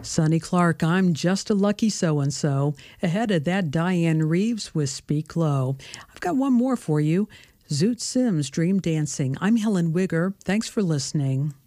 Sonny Clark, I'm just a lucky so-and-so. Ahead of that, Diane Reeves with Speak Low. I've got one more for you. Zoot Sims, Dream Dancing. I'm Helen Wigger. Thanks for listening.